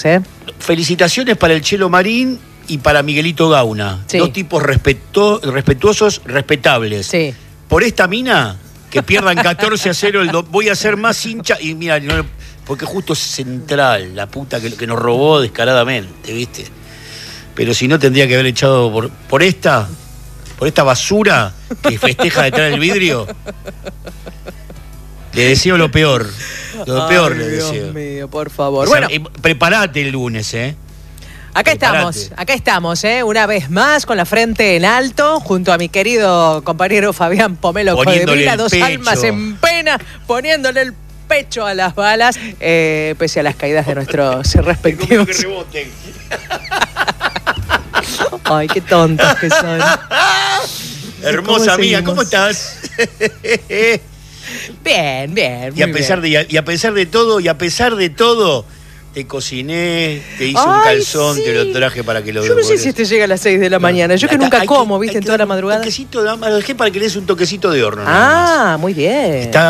todos, ¿eh? Felicitaciones para el Chelo Marín y para Miguelito Gauna. Sí. Dos tipos respetuosos, respetables. Sí. Por esta mina, que pierdan 14-0, voy a ser más hincha. Y mira, porque justo es Central, la puta que nos robó descaradamente, ¿viste? Pero si no, tendría que haber echado por esta basura que festeja detrás del vidrio. Le deseo lo peor. Lo peor le deseo. Dios mío, por favor. O sea, Bueno, prepárate el lunes, ¿eh? acá prepárate. estamos, una vez más con la frente en alto, junto a mi querido compañero Fabián Pomelo Poniéndole Codevila, el dos pecho. almas en pena, poniéndole el pecho a las balas, pese a las caídas de nuestros respectivos. Que reboten. Ay, qué tontos que son. Hermosa ¿Cómo amiga, seguimos? ¿cómo estás? Bien, bien. Y a muy pesar bien. de a pesar de todo, te cociné, te hice un Ay, calzón, sí. te lo traje para que lo Yo no sé devores. si este llega a las 6 de la mañana. Yo que nunca Hay como, hay ¿viste? En que toda la darle madrugada. Un toquecito lo dejé para que le des un toquecito de horno. nada más. Ah, muy bien.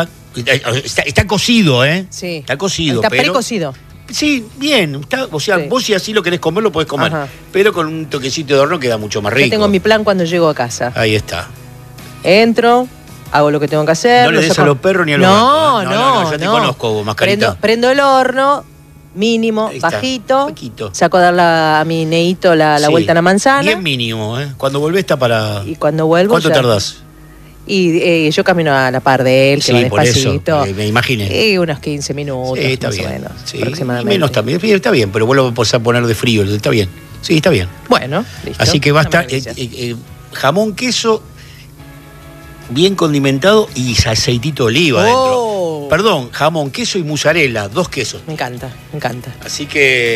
Está cocido, ¿eh? Sí. Está cocido, Está pero precocido. sí, bien. O sea, Sí. vos si así lo querés comer, lo podés comer. Ajá. Pero con un toquecito de horno queda mucho más rico. Yo tengo mi plan cuando llego a casa. Ahí está. Entro, hago lo que tengo que hacer. No le des saco- a los perros ni a los No, gatos, ¿eh? no, ya te conozco vos, mascarita. Prendo el horno, mínimo, Ahí está, bajito. poquito. Saco a dar a mi neito la Sí. vuelta a la manzana. Bien mínimo, ¿eh? Cuando volvés está para... Y cuando vuelvo. ¿Cuánto ya- tardás? Y yo camino a la par de él, que va Sí, por eso, despacito. me imaginé. Y unos 15 minutos, Sí, está más bien. o menos, Sí, aproximadamente. menos también, está bien, pero vos lo vas a poner de frío, está bien. Sí, está bien. Bueno, listo. Así que va a Una estar maravilla. jamón, queso, bien condimentado y aceitito de oliva Oh. adentro. Perdón, jamón, queso y mozzarella, 2 quesos. Me encanta, me encanta. Así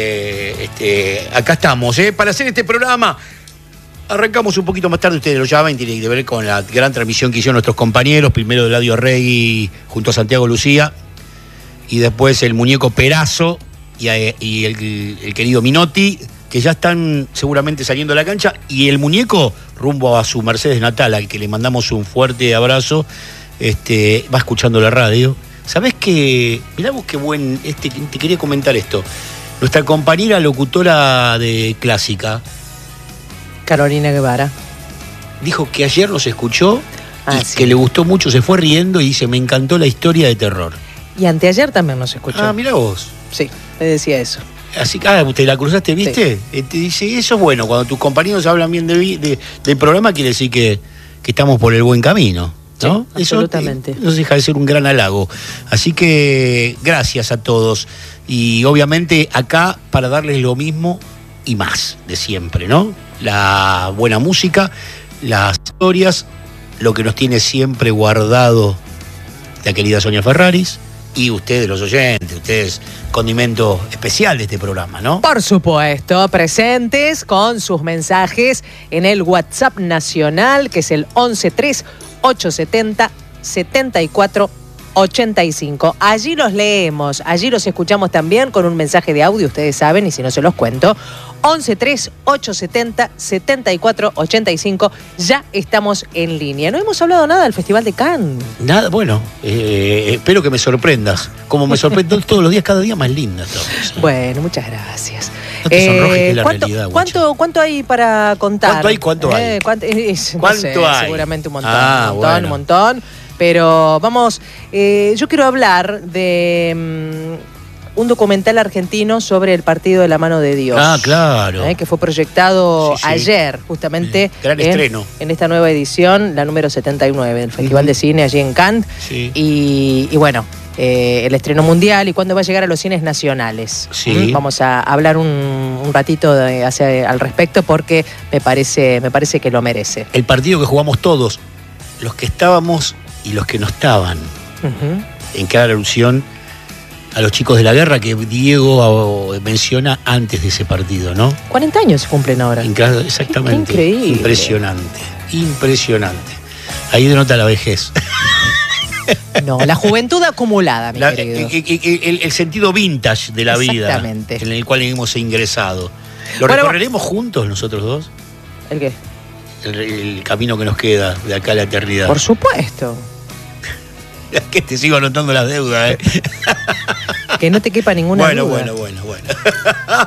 que acá estamos, ¿eh? Para hacer este programa. Arrancamos un poquito más tarde, ustedes lo llaman, tiene que ver con la gran transmisión que hicieron nuestros compañeros, primero Eladio Rey junto a Santiago Lucía, y después el muñeco Perazo y el querido Minotti, que ya están seguramente saliendo a la cancha, y el muñeco rumbo a su Mercedes natal, al que le mandamos un fuerte abrazo, va escuchando la radio. ¿Sabés qué? Mirá vos qué buen, te quería comentar esto. Nuestra compañera locutora de Clásica Carolina Guevara. dijo que ayer nos escuchó y Sí. que le gustó mucho, se fue riendo y dice, me encantó la historia de terror. Y anteayer también nos escuchó. Ah, mirá vos. Sí, me decía eso. Así que, usted la cruzaste, ¿viste? Te dice, eso es bueno, cuando tus compañeros hablan bien del programa, quiere decir que estamos por el buen camino, ¿no? Sí, absolutamente. Eso no deja de ser un gran halago. Así que, gracias a todos. Y obviamente acá para darles lo mismo y más de siempre, ¿no? La buena música, las historias, lo que nos tiene siempre guardado la querida Sonia Ferraris y ustedes, los oyentes, ustedes, condimento especial de este programa, ¿no? Por supuesto, presentes con sus mensajes en el WhatsApp nacional, que es el 113870-7485. Allí los leemos, allí los escuchamos también con un mensaje de audio, ustedes saben, y si no se los cuento. 113870-7485. Ya estamos en línea. No hemos hablado nada del Festival de Cannes. Nada, bueno, espero que me sorprendas. Como me sorprendo todos los días, cada día más linda. Bueno, muchas gracias. No te sonrojes, que es la realidad, guacho. ¿Cuánto hay para contar? ¿Cuánto hay? ¿Cuánto ¿Cuánto sé, hay? seguramente un montón, Ah, bueno. un montón. Pero vamos, yo quiero hablar de un documental argentino sobre el partido de la mano de Dios. Ah, claro. Que fue proyectado Sí, sí. ayer, justamente. Gran estreno. En esta nueva edición, la número 79 del Festival de Cine allí en Cannes. Sí. Y bueno, el estreno mundial y cuándo va a llegar a los cines nacionales. Sí. Vamos a hablar un ratito al respecto porque me parece que lo merece. El partido que jugamos todos, los que estábamos y los que no estaban, Ujú. en cada alusión a los chicos de la guerra que Diego menciona antes de ese partido, ¿no? 40 años se cumplen ahora. Exactamente. Increíble. Impresionante. Ahí denota la vejez. No, la juventud acumulada, mi querido. El sentido vintage de la vida Exactamente. en el cual hemos ingresado. ¿Lo Bueno, recorreremos juntos nosotros dos? ¿El qué? El camino que nos queda de acá a la eternidad. Por supuesto. Que te sigo anotando las deudas, ¿eh? Que no te quepa ninguna duda. Bueno.